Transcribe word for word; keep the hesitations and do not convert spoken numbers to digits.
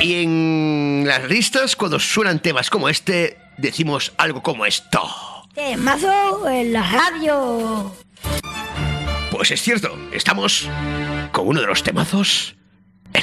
Y en las listas, cuando suenan temas como este, decimos algo como esto. Temazo en la radio. Pues es cierto, estamos con uno de los temazos